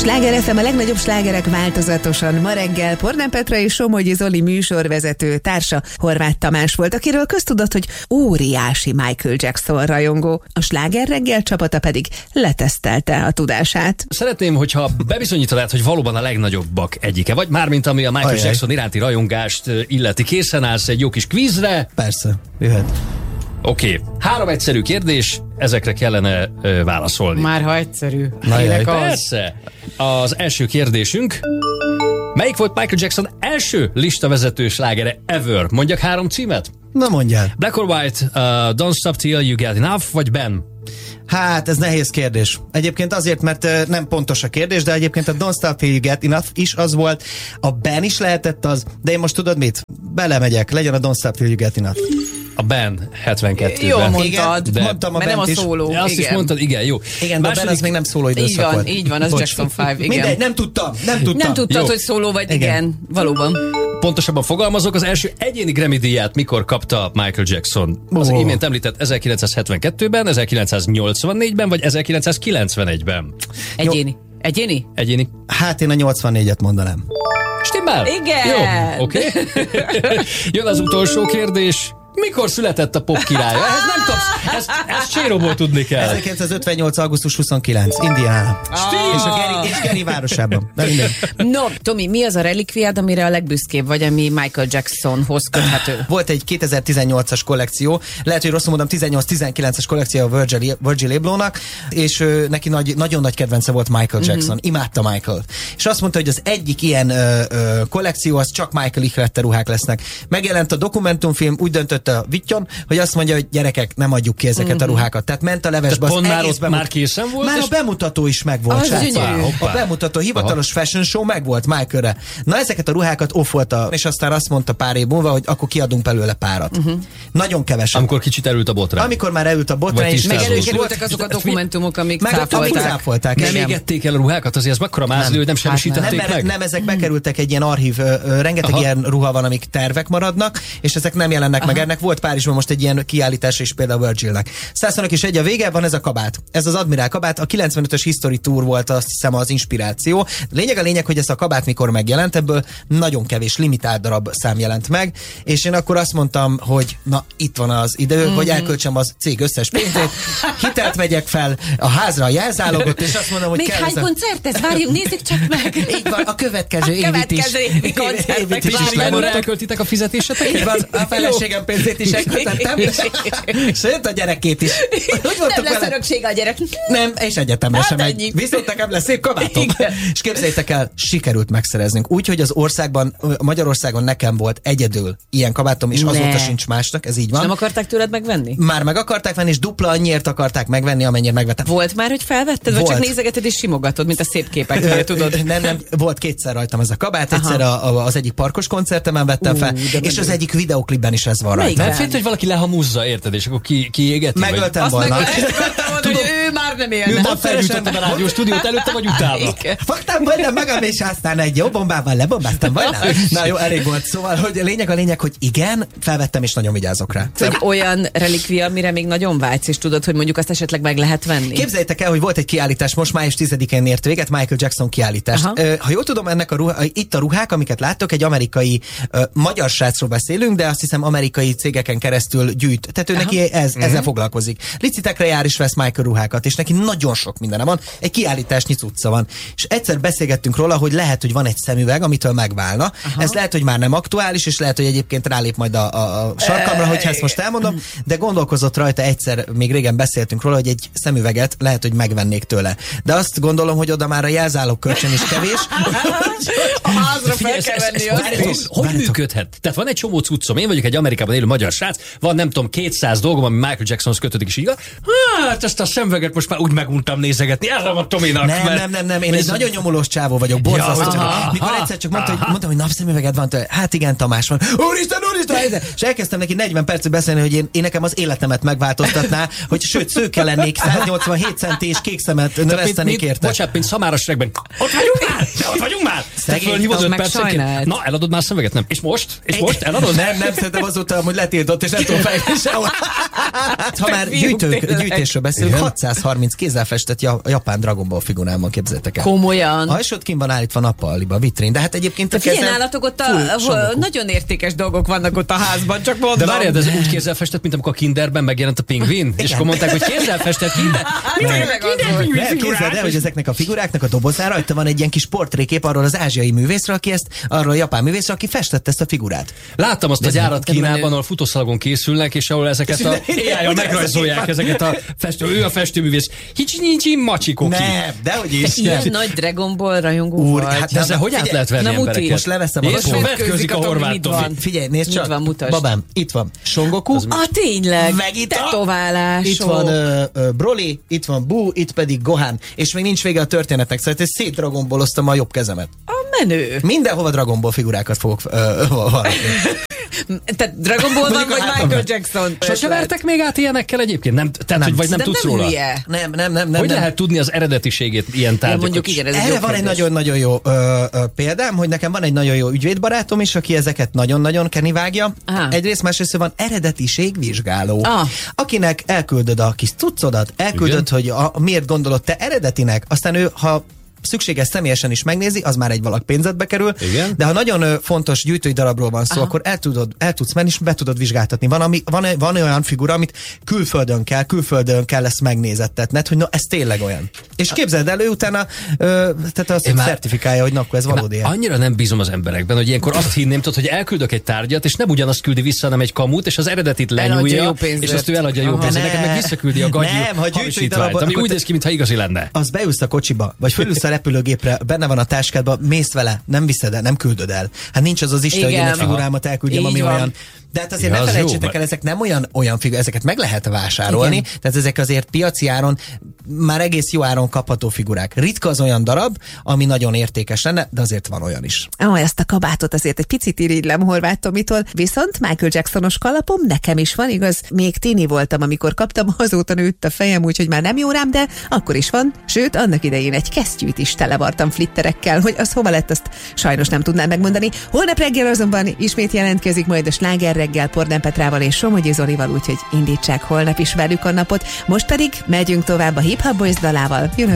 Sláger FM, a legnagyobb slágerek változatosan. Ma reggel Pornán Petra és Somogyi Zoli műsorvezető társa Horváth Tamás volt, akiről köztudott, hogy óriási Michael Jackson rajongó. A Sláger reggel csapata pedig letesztelte a tudását. Szeretném, hogyha bebizonyítanád, hogy valóban a legnagyobbak egyike vagy, mármint ami a Michael Jackson iránti rajongást illeti. Készen állsz egy jó kis kvízre? Persze, jöhet. Oké. 3 egyszerű kérdés, ezekre kellene válaszolni. Már ha egyszerű. Persze. Az első kérdésünk. Melyik volt Michael Jackson első listavezető slágere ever? Mondjak 3 címet? Na mondjál. Black or White, Don't Stop Till You Get Enough, vagy Ben? Hát, ez nehéz kérdés. Egyébként azért, mert nem pontos a kérdés, de egyébként a Don't Stop Till You Get Enough is az volt, a Ben is lehetett az, de én most tudod mit? Belemegyek, legyen a Don't Stop Till You Get Enough. A Ben 72-ben. Jó mondtad, igen, mondtam a mert nem a szóló. Azt is mondtad, igen, jó. Igen, de a Ben az még nem szóló időszak volt. Így van, az Jackson 5, igen. Mindegy, nem tudtam. Nem tudtad, jó. hogy szóló vagy, igen, valóban. Pontosabban fogalmazok, az első egyéni Grammy-díját mikor kapta Michael Jackson? Az imént említett 1972-ben, 1984-ben, vagy 1991-ben? Egyéni? Hát én a 84-et mondanám. Stimmel? Igen. Jó, oké. Jön az utolsó kérdés. Mikor született a pop királya? Ehhez nem kapsz. Ezt Cséróból tudni kell. 1958. augusztus 29. Indiana. És Gary városában. No, Tomi, mi az a relikviád, amire a legbüszkébb vagy, ami Michael Jacksonhoz köthető? Volt egy 2018-as kollekció, lehet, hogy rosszul mondom, 18-19-es kollekció a Virgil Ablohnak, és neki nagyon nagy kedvence volt Michael Jackson. Imádta Michael. És azt mondta, hogy az egyik ilyen kollekció, az csak Michael ihlette ruhák lesznek. Megjelent a dokumentumfilm, úgy döntött a Vittyon, hogy azt mondja, hogy gyerekek, nem adjuk ki ezeket a ruhákat. Tehát ment a levesbe. Tehát pont már ott már készen volt? Már a bemutató is megvolt. A bemutató, hivatalos fashion show megvolt Michaelre. Na ezeket a ruhákat offolta, és aztán azt mondta pár év múlva, hogy akkor kiadunk belőle párat. Nagyon kevesen. Amikor kicsit elült a botrány. Amikor már elült a botrány, és megerősödtek azok a dokumentumok, amik cáfolták. Nem égették el a ruhákat, azért ez mekkora mázlő, hogy nem semmisítették meg? Nem, ezek bekerültek egy ilyen archív, rengeteg ilyen ruha van, amik tervek maradnak, és ezek nem jelennek meg. Ennek volt Párizsban most egy ilyen kiállítás is például Virgilnek. 101 a vége, van ez a kabát. Ez az Admiral kabát, a 95-ös History Tour volt, azt hiszem, az inspiráció. A lényeg, hogy ez a kabát mikor megjelent, ebből nagyon kevés limitált darab szám jelent meg, és én akkor azt mondtam, hogy na, itt van az idő, hogy elköltsem az cég összes pénzét, hitelt vegyek fel a házra a jelzálogot, és azt mondom, hogy még hány koncert ez? Várjunk, nézzük csak meg! Így van, a következő évit is. Koncertek elköltitek a fizetésetek? Így van, a feleségem pénzét is elköltettem, sőt a gyerekét is. Nem lesz örökség a gyerek. Nem, és egyetemre sem megy. Viszont nekem lesz szép kabátom. És képzeljétek el, sikerült megszereznünk. Úgyhogy az országban, Magyarországon nekem volt egyedül ilyen kabátom, és azóta sincs másnak, ez így van. Nem akarták tőled megvenni? Már meg akarták venni, és dupla annyiért akarták megvenni, amennyire megvettem. Volt már, hogy felvetted, vagy csak nézegeted és simogatod, mint a szép képeknél, tudod? Nem, volt kétszer rajtam ez a kabát, egyszer az egyik parkos koncertemen vettem fel, és az egyik videóklipben is ez van rajta. Nem félt, hogy valaki lehamúzza, érted, és akkor kiégeti? Megöltem volna. Hogy ő már nem élne. Miután felütötted a rádió stúdiót előtte, vagy utána? Fogtam volna magam, és aztán egy jó bombával lebombáztam volna. Na jó, elég volt. Szóval, hogy a lényeg, hogy igen, felvettem, és nagyon vigyázok rá. Hogy olyan relikvia, amire még nagyon vágysz, és tudod, hogy mondjuk azt esetleg meg lehet venni. Képzeljétek el, hogy volt egy kiállítás, most május 10-én ért véget, Michael Jackson kiállítás. Ha jól tudom, ennek itt a ruhák, amiket láttok, egy amerikai, magyar srácról beszélünk, de azt hiszem amerikai cégeken keresztül gyűjt. Tehát ő neki ezzel foglalkozik. Licitekre jár és vesz Michael ruhákat, és neki nagyon sok mindene van. Egy kiállításnyi cucca van. És egyszer beszélgettünk róla, hogy lehet, hogy van egy szemüveg, amitől megválna. Ez lehet, hogy már nem aktuális, és lehet, hogy egyébként rálép majd a sarkamra, hogyha ezt most elmondom, de gondolkozott rajta egyszer, még régen beszéltünk róla, hogy egy szemüveget lehet, hogy megvennék tőle. De azt gondolom, hogy oda már a jelzálog kölcsön is kevés. A házra fel kell venni azt. Hogy működhet? Tehát van egy csomó cuccom, én vagyok egy Amerikában élő magyar srác, van nem tudom 200 dolgom, ami Michael Jacksonhoz kötődik, és így hát ezt a szemüveget most már úgy meguntam nézegetni, erre van Tominak. Nem, én egy nagyon nyomulós csávó vagyok, borzasztó. Mikor egyszer csak mondtam, hogy napszemüveged van tőle, hát igen, Tamás van. Úristen! És elkezdtem neki 40 percet beszélni, hogy én nekem az életemet megváltoztatná, hogy sőt, szőke lennék, 187 centi és kék szemet növesztenék érte. Bocsánat, mint Szamáros Rekben. Ott vagyunk már! Te fölhívod 5 percet. Na, eladod már szemüveget? Nem. És most? Eladod? Nem, szerintem azóta, hogy letiltott, és nem tudom fejlődni sehol. Ha már gyűjtésről beszélünk, 630 kézzel festett japán Dragon Ball figurában, képzeljétek el. Komolyan. És ott kint van állítva nappaliba a vitrén, de hát egyébként a Figyelj, nálatok ott nagyon értékes dolgok vannak ott a házban, csak mondom. De várjál, ez úgy kézzel festett, mint amikor a Kinderben megjelent a pingvin, és akkor mondták, hogy kézzel festett Kinder. Nem, képzeld el, hogy ezeknek a figuráknak a dobozára rajta van egy ilyen kis portrékép arról az ázsiai művészről, arról a japán művészről, aki festette ezt a figurát. Láttam azt a gyárat Kínában, ahol futószalagon készülnek, és ahol ezeket a AI-jal megrajzolják ezeket a ő a festőművész. Hicsi macikoki. Nem, dehogy is. Ilyen nagy Dragon Ball rajongó vagy. Hát de ezzel hogy át lehet venni embereket? Most leveszem a lapot. Vetkőzik a horvát Tomi. Figyelj, nézd csak. Van, babám, itt van Son Goku. Tényleg. Meg itt tetoválás. Itt van Broly, itt van Buu, itt pedig Gohan. És még nincs vége a történetnek, szóval ezt szét Dragon Balloztam a jobb kezemet. A menő. Mindenhova Dragon Ball figurákat fogok Tehát Dragon Ball van, vagy Michael Jackson? Sose vertek még át ilyenekkel egyébként? Nem, tehát, hogy vagy nem tudsz róla? Nem. Hogy lehet tudni az eredetiségét ilyen tárgyakat? Mondjuk igen, ez erre van egy nagyon-nagyon jó példám, hogy nekem van egy nagyon jó ügyvédbarátom is, aki ezeket nagyon-nagyon kenivágja. Egyrészt, másrészt van eredetiségvizsgáló, akinek elküldöd a kis cuccodat, elküldöd, hogy miért gondolod te eredetinek, aztán ő, ha szükséges személyesen is megnézi, az már egy valak pénzedbe kerül. Igen. De ha nagyon fontos gyűjtői darabról van szó, akkor el tudsz menni, és be tudod vizsgáltatni. Van olyan figura, amit külföldön kell ezt megnézettetned, hogy ez tényleg olyan. És képzeld el, ő utána tehát azt certifikálja, hogy akkor ez valódi. Annyira nem bízom az emberekben, hogy ilyenkor azt hinném, hogy elküldök egy tárgyat, és nem ugyanazt küldi vissza, hanem egy kamut, és az eredetit lenyúlja, és azt ő eladja jó pénzért. Nekem meg visszaküldi a gagyi hamisítványt, ami úgy néz ki, mintha igazi lenne. Az beülsz a kocsiba, vagy fölülsz a repülőgépre, benne van a táskádban, mész vele, nem viszed el, nem küldöd el. Hát nincs az Isten, hogy én egy figurámat elküldjem, ami olyan. De hát azért ne felejtsétek el, ezek nem olyan figurák, ezeket meg lehet vásárolni, tehát ezek azért piaci áron, már egész jó áron kapható figurák. Ritka az olyan darab, ami nagyon értékes lenne, de azért van olyan is. Ezt a kabátot azért egy picit irigylem Horváth Tomitól, viszont Michael Jacksonos kalapom nekem is van, igaz, még tini voltam, amikor kaptam, azóta nőtt a fejem, úgyhogy már nem jó rám, de akkor is van, sőt, annak idején egy kesztyűt is televartam flitterekkel, hogy az hova lett, azt sajnos nem tudnám megmondani. Holnap reggel azonban ismét jelentkezik majd a Sláger reggel Pordán Petrával és Somogyi Zolival, úgyhogy indítsák holnap is velük a napot. Most pedig megyünk tovább a Hip Hop Boys dalával. Jön az